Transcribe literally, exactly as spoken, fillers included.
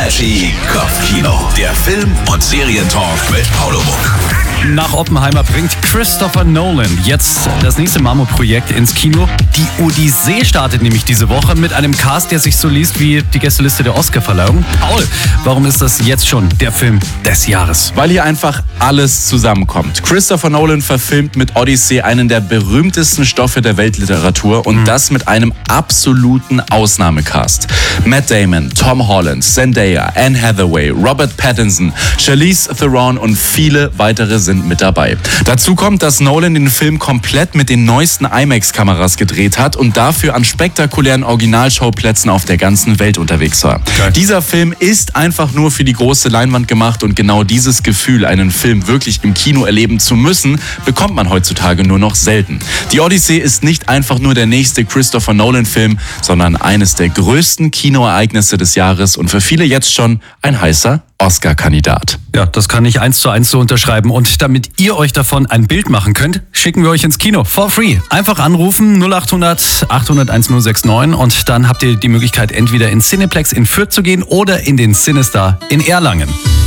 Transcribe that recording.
Trashy Kopfkino. Der Film- und Serientalk mit Paulo Muck. Nach Oppenheimer bringt Christopher Nolan jetzt das nächste Mammutprojekt ins Kino. Die Odyssee startet nämlich diese Woche mit einem Cast, der sich so liest wie die Gästeliste der Oscarverleihung. Paul, warum ist das jetzt schon der Film des Jahres? Weil hier einfach alles zusammenkommt. Christopher Nolan verfilmt mit Odyssey einen der berühmtesten Stoffe der Weltliteratur und mhm. das mit einem absoluten Ausnahmecast. Matt Damon, Tom Holland, Zendaya, Anne Hathaway, Robert Pattinson, Charlize Theron und viele weitere sind mit dabei. Dazu kommt, dass Nolan den Film komplett mit den neuesten IMAX-Kameras gedreht hat und dafür an spektakulären Originalschauplätzen auf der ganzen Welt unterwegs war. Okay. Dieser Film ist einfach nur für die große Leinwand gemacht und genau dieses Gefühl, einen Film wirklich im Kino erleben zu müssen, bekommt man heutzutage nur noch selten. Die Odyssee ist nicht einfach nur der nächste Christopher Nolan-Film, sondern eines der größten Kinoereignisse des Jahres und für viele jetzt schon ein heißer Oscar-Kandidat. Ja, das kann ich eins zu eins so unterschreiben. Und damit ihr euch davon ein Bild machen könnt, schicken wir euch ins Kino. For free. Einfach anrufen null acht hundert achthundert1069 und dann habt ihr die Möglichkeit, entweder in Cineplex in Fürth zu gehen oder in den Cinestar in Erlangen.